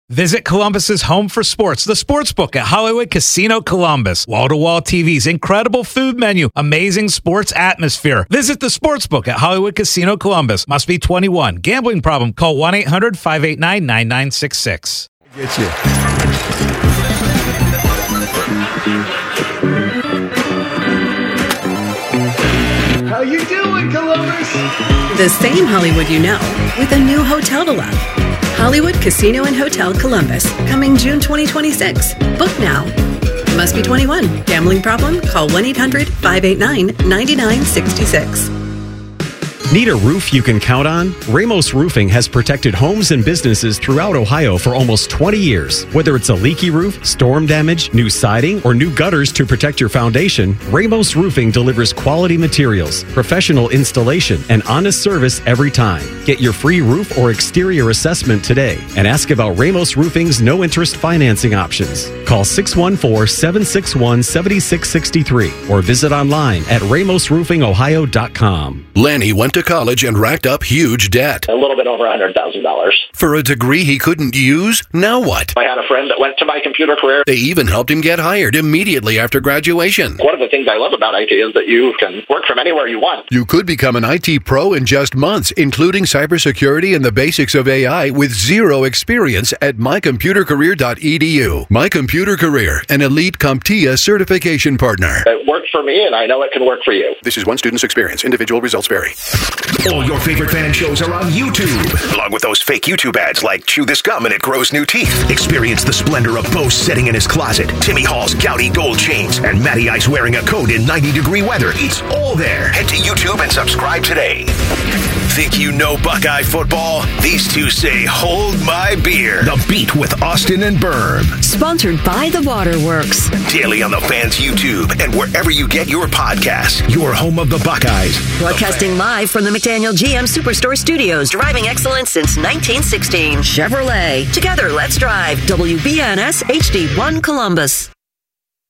Visit Columbus's home for sports, the Sportsbook at Hollywood Casino Columbus. Wall-to-wall TVs, incredible food menu, amazing sports atmosphere. Visit the Sportsbook at Hollywood Casino Columbus. Must be 21. Gambling problem? Call 1-800-589-9966. Get you. How you doing, Columbus? The same Hollywood you know, with a new hotel to love. Hollywood Casino and Hotel Columbus, coming June 2026. Book now. Must be 21. Gambling problem? Call 1-800-589-9966. Need a roof you can count on? Ramos Roofing has protected homes and businesses throughout Ohio for almost 20 years. Whether it's a leaky roof, storm damage, new siding, or new gutters to protect your foundation, Ramos Roofing delivers quality materials, professional installation, and honest service every time. Get your free roof or exterior assessment today and ask about Ramos Roofing's no-interest financing options. Call 614-761-7663 or visit online at ramosroofingohio.com. Lanny went to college and racked up huge debt. A little bit over $100,000. For a degree he couldn't use? Now what? I had a friend that went to My Computer Career. They even helped him get hired immediately after graduation. One of the things I love about IT is that you can work from anywhere you want. You could become an IT pro in just months, including cybersecurity and the basics of AI with zero experience at mycomputercareer.edu. My Computer Career, an elite CompTIA certification partner. It worked for me, and I know it can work for you. This is one student's experience. Individual results vary. All your favorite fan shows are on YouTube, along with those fake YouTube ads like chew this gum and it grows new teeth. Experience the splendor of Bo sitting in his closet, Timmy Hall's gouty gold chains, and Matty Ice wearing a coat in 90-degree weather. It's all there. Head to YouTube and subscribe today. Think you know Buckeye football? These two say, hold my beer. The Beat with Austin and Berm. Sponsored by The Waterworks. Daily on the Fans YouTube and wherever you get your podcasts. Your home of the Buckeyes. Broadcasting live from the McDaniel GM Superstore Studios. Driving excellence since 1916. Chevrolet. Together, let's drive. WBNS HD1 Columbus.